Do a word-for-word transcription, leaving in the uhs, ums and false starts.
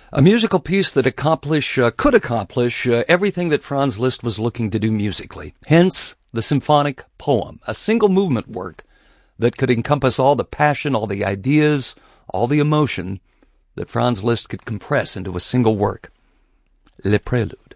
A musical piece that accomplish, uh, could accomplish uh, everything that Franz Liszt was looking to do musically. Hence, the symphonic poem, a single movement work that could encompass all the passion, all the ideas, all the emotion that Franz Liszt could compress into a single work. Le Prélude.